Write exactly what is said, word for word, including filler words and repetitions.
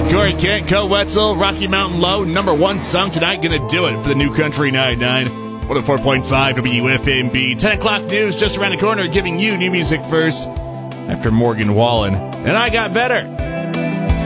Corey Kent, Co Wetzel, Rocky Mountain Low, number one song tonight. Gonna do it for the New Country ninety-nine. one oh four point five W F M B. ten o'clock news just around the corner, giving you new music first after Morgan Wallen. And I Got Better.